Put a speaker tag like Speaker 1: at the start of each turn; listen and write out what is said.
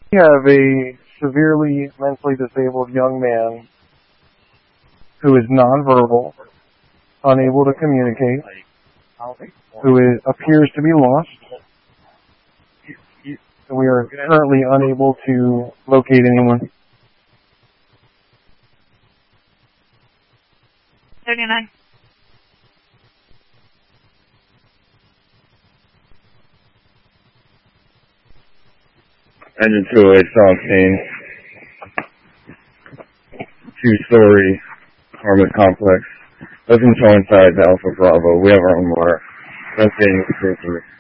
Speaker 1: We have a severely mentally disabled young man who is nonverbal, unable to communicate, who appears to be lost. We are currently unable to locate anyone.
Speaker 2: 39.
Speaker 3: Engine 208 Strong scene. 2-story apartment complex. Doesn't show inside Alpha Bravo. We have our own water. Investigating the cruiser.